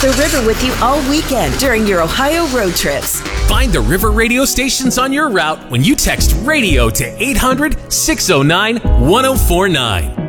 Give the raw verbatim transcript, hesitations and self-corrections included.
the river with you all weekend during your Ohio road trips. Find the River radio stations on your route when you text radio to eight hundred, six oh nine, one oh four nine.